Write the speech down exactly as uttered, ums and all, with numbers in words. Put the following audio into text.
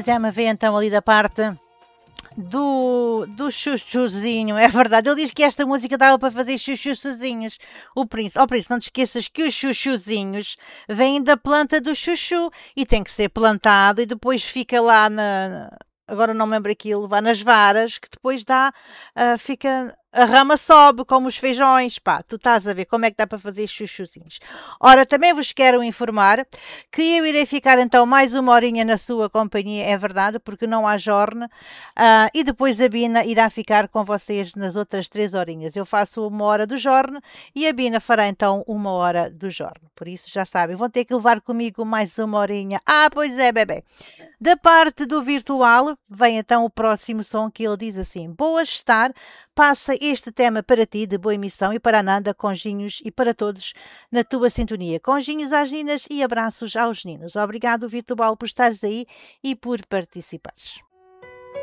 tema vem então ali da parte do, do chuchuzinho, é verdade. Ele diz que esta música dava para fazer chuchuzinhos. O Príncipe, oh Príncipe, não te esqueças que os chuchuzinhos vêm da planta do chuchu e tem que ser plantado e depois fica lá na. Agora não me lembro aquilo, vai nas varas, que depois dá, uh, fica, a rama sobe, como os feijões, pá, tu estás a ver como é que dá para fazer chuchuzinhos. Ora, também vos quero informar que eu irei ficar então mais uma horinha na sua companhia, é verdade, porque não há jorne, uh, e depois a Bina irá ficar com vocês nas outras três horinhas. Eu faço uma hora do jorne e a Bina fará então uma hora do jorne, por isso já sabem, vão ter que levar comigo mais uma horinha. Ah, pois é, bebê. Da parte do virtual, vem então o próximo som que ele diz assim: Boas estar, passa este tema para ti de boa emissão e para a Nanda, Conjinhos e para todos na tua sintonia. Conjinhos às Ninas e abraços aos Ninos. Obrigado, virtual, por estares aí e por participares.